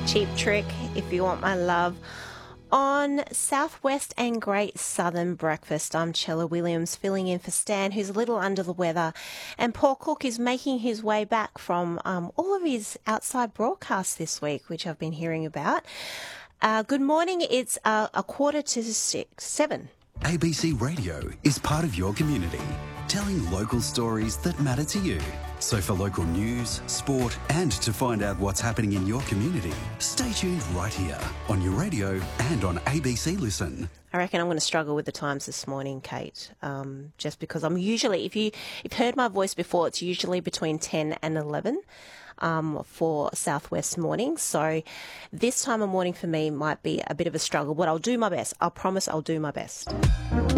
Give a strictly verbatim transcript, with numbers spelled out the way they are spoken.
Cheap Trick, If You Want My Love, on Southwest and Great Southern Breakfast. I'm Chella Williams, filling in for Stan, who's a little under the weather, and Paul Cook is making his way back from um, all of his outside broadcasts this week, which I've been hearing about. Uh, good morning. It's uh, a quarter to six, seven. A B C Radio is part of your community, telling local stories that matter to you. So for local news, sport, and to find out what's happening in your community, stay tuned right here on your radio and on A B C Listen. I reckon I'm going to struggle with the times this morning, Kate, um, just because I'm usually, if, you, if you've heard my voice before, it's usually between ten and eleven um, for Southwest mornings. So this time of morning for me might be a bit of a struggle, but I'll do my best. I'll promise I'll do my best.